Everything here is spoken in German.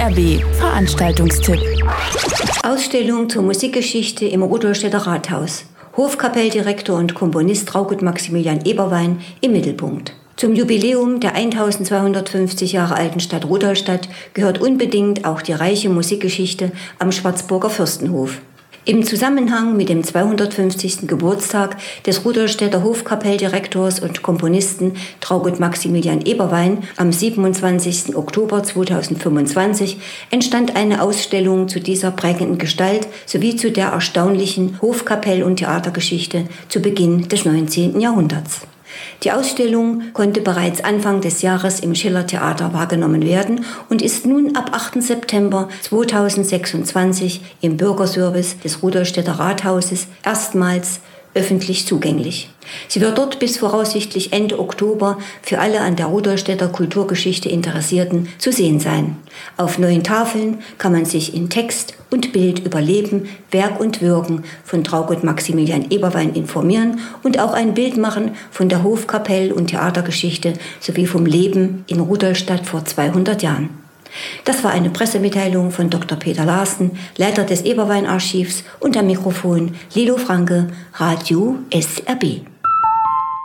SRB Veranstaltungstipp. Ausstellung zur Musikgeschichte im Rudolstädter Rathaus. Hofkapelldirektor und Komponist Traugott Maximilian Eberwein im Mittelpunkt. Zum Jubiläum der 1250 Jahre alten Stadt Rudolstadt gehört unbedingt auch die reiche Musikgeschichte am Schwarzburger Fürstenhof. Im Zusammenhang mit dem 250. Geburtstag des Rudolstädter Hofkapelldirektors und Komponisten Traugott Maximilian Eberwein am 27. Oktober 2025 entstand eine Ausstellung zu dieser prägenden Gestalt sowie zu der erstaunlichen Hofkapell- und Theatergeschichte zu Beginn des 19. Jahrhunderts. Die Ausstellung konnte bereits Anfang des Jahres im Schiller-Theater wahrgenommen werden und ist nun ab 8. September 2026 im Bürgerservice des Rudolstädter Rathauses erstmals öffentlich zugänglich. Sie wird dort bis voraussichtlich Ende Oktober für alle an der Rudolstädter Kulturgeschichte Interessierten zu sehen sein. Auf 9 Tafeln kann man sich in Text und Bild über Leben, Werk und Wirken von Traugott Maximilian Eberwein informieren und auch ein Bild machen von der Hofkapell- und Theatergeschichte sowie vom Leben in Rudolstadt vor 200 Jahren. Das war eine Pressemitteilung von Dr. Peter Larsen, Leiter des Eberwein-Archivs, und am Mikrofon Lilo Franke, Radio SRB.